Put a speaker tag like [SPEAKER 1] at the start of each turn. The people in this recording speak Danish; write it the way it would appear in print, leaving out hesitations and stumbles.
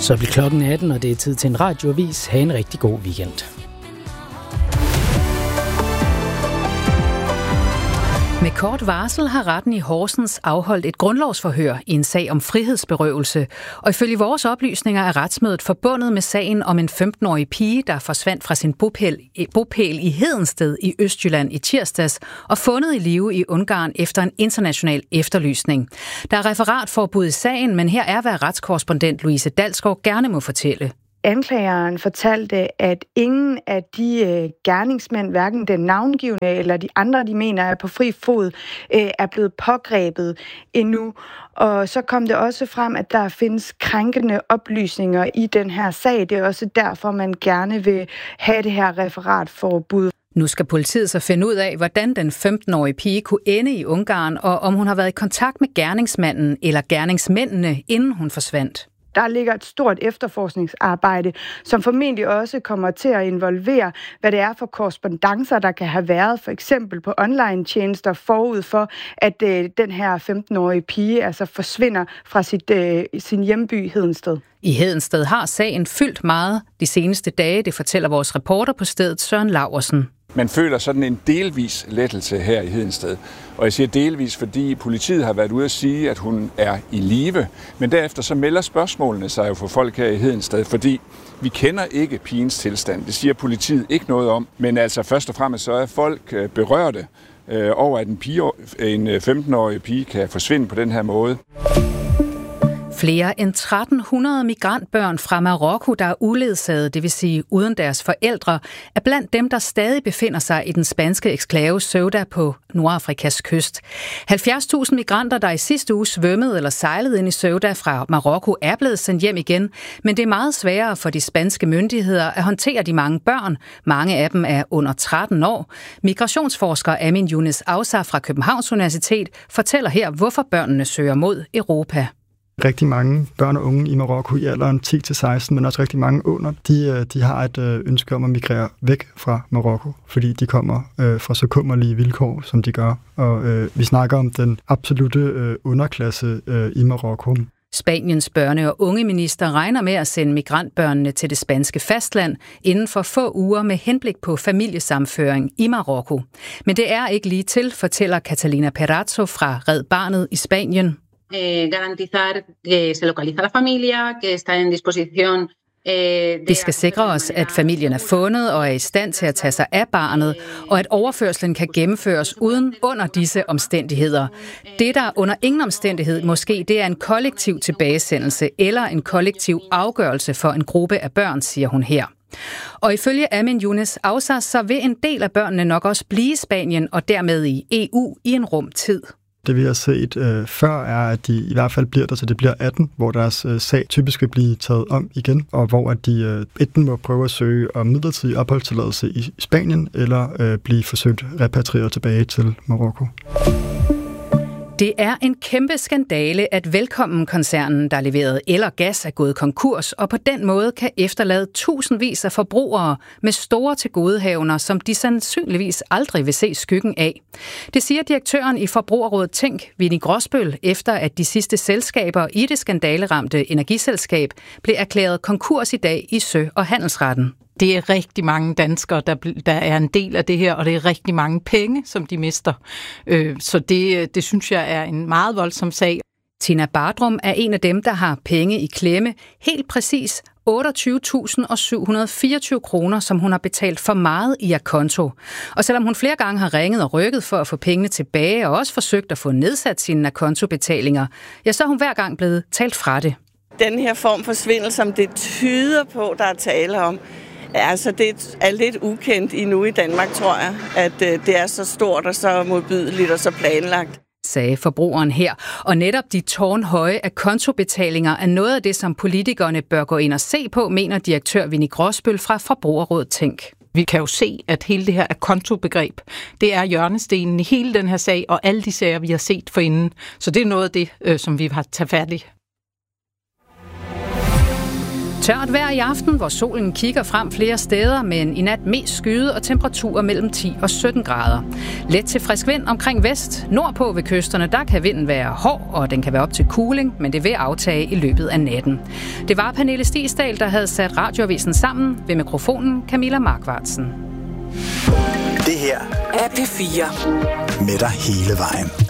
[SPEAKER 1] Så bliver klokken 18, og det er tid til en radioavis. Ha' en rigtig god weekend.
[SPEAKER 2] Med kort varsel har retten i Horsens afholdt et grundlovsforhør i en sag om frihedsberøvelse, og ifølge vores oplysninger er retsmødet forbundet med sagen om en 15-årig pige, der forsvandt fra sin bopæl i Hedensted i Østjylland i tirsdags og fundet i live i Ungarn efter en international efterlysning. Der er referatforbud i sagen, men her er, hvad retskorrespondent Louise Dalsgaard gerne må fortælle.
[SPEAKER 3] Anklageren fortalte, at ingen af de gerningsmænd, hverken den navngivne eller de andre, de mener er på fri fod, er blevet pågrebet endnu. Og så kom det også frem, at der findes krænkende oplysninger i den her sag. Det er også derfor, man gerne vil have det her referatforbud.
[SPEAKER 2] Nu skal politiet så finde ud af, hvordan den 15-årige pige kunne ende i Ungarn, og om hun har været i kontakt med gerningsmanden eller gerningsmændene, inden hun forsvandt.
[SPEAKER 3] Der ligger et stort efterforskningsarbejde, som formentlig også kommer til at involvere, hvad det er for korrespondancer, der kan have været, for eksempel på online-tjenester forud for, at den her 15-årige pige altså forsvinder fra sin hjemby Hedensted.
[SPEAKER 2] I Hedensted har sagen fyldt meget de seneste dage, det fortæller vores reporter på stedet Søren Laursen.
[SPEAKER 4] Man føler sådan en delvis lettelse her i Hedensted. Og jeg siger delvis, fordi politiet har været ude at sige, at hun er i live. Men derefter så melder spørgsmålene sig jo for folk her i Hedensted, fordi vi kender ikke pigens tilstand. Det siger politiet ikke noget om. Men altså først og fremmest så er folk berørte over, at en 15-årig pige kan forsvinde på den her måde.
[SPEAKER 2] Flere end 1300 migrantbørn fra Marokko, der er uledsaget, det vil sige uden deres forældre, er blandt dem, der stadig befinder sig i den spanske eksklave Ceuta på Nordafrikas kyst. 70.000 migranter, der i sidste uge svømmede eller sejlede ind i Ceuta fra Marokko, er blevet sendt hjem igen, men det er meget sværere for de spanske myndigheder at håndtere de mange børn. Mange af dem er under 13 år. Migrationsforsker Amin Younes Auza fra Københavns Universitet fortæller her, hvorfor børnene søger mod Europa.
[SPEAKER 5] Rigtig mange børn og unge i Marokko i alderen 10-16, men også rigtig mange under, de har et ønske om at migrere væk fra Marokko, fordi de kommer fra så kummerlige vilkår, som de gør. Og vi snakker om den absolute underklasse i Marokko.
[SPEAKER 2] Spaniens børne- og ungeminister regner med at sende migrantbørnene til det spanske fastland inden for få uger med henblik på familiesammenføring i Marokko. Men det er ikke lige til, fortæller Catalina Perazzo fra Red Barnet i Spanien.
[SPEAKER 6] Garantizar que se localiza la familia, que está en disposición.
[SPEAKER 2] Vi skal sikre os, at familien er fundet og er i stand til at tage sig af barnet, og at overførslen kan gennemføres under disse omstændigheder. Det, der under ingen omstændighed måske, det er en kollektiv tilbagesendelse eller en kollektiv afgørelse for en gruppe af børn, siger hun her. Og ifølge Amin Younes Auza, så vil en del af børnene nok også blive i Spanien og dermed i EU i en rum tid.
[SPEAKER 5] Det vi har set før er, at de i hvert fald bliver der, så det bliver 18, hvor deres sag typisk vil blive taget om igen, og hvor at de enten må prøve at søge om midlertidig opholdstilladelse i Spanien, eller blive forsøgt repatrieret tilbage til Marokko.
[SPEAKER 2] Det er en kæmpe skandale, at Velkommen-koncernen, der leverede el og gas, er gået konkurs, og på den måde kan efterlade tusindvis af forbrugere med store tilgodehavender, som de sandsynligvis aldrig vil se skyggen af. Det siger direktøren i Forbrugerrådet Tænk, Winnie Grosbøll, efter at de sidste selskaber i det skandaleramte energiselskab blev erklæret konkurs i dag i Sø- og Handelsretten.
[SPEAKER 7] Det er rigtig mange danskere, der er en del af det her, og det er rigtig mange penge, som de mister. Så det synes jeg er en meget voldsom sag.
[SPEAKER 2] Tina Bardrum er en af dem, der har penge i klemme. Helt præcis 28.724 kroner, som hun har betalt for meget i akonto. Og selvom hun flere gange har ringet og rykket for at få pengene tilbage, og også forsøgt at få nedsat sine akontobetalinger, ja, så er hun hver gang blevet talt fra det.
[SPEAKER 8] Den her form for svindel, som det tyder på, der er tale om, altså det er lidt ukendt endnu i Danmark, tror jeg, at det er så stort og så modbydeligt og så planlagt.
[SPEAKER 2] Sagde forbrugeren her. Og netop de tårnhøje akontobetalinger er noget af det, som politikerne bør gå ind og se på, mener direktør Winnie Grosbøll fra Forbrugerrådet Tænk.
[SPEAKER 7] Vi kan jo se, at hele det her akontobegreb, det er hjørnestenen i hele den her sag, og alle de sager, vi har set forinden. Så det er noget af det, som vi har taget fat i.
[SPEAKER 2] Tørt vejr i aften, hvor solen kigger frem flere steder, men i nat mest skyet og temperaturer mellem 10 og 17 grader. Let til frisk vind omkring vest. Nordpå ved kysterne, der kan vinden være hård, og den kan være op til kuling, men det vil aftage i løbet af natten. Det var Pernille Stigsdal, der havde sat Radioavisen sammen. Ved mikrofonen Camilla Markvartsen.
[SPEAKER 9] Det her er P4 med dig hele vejen.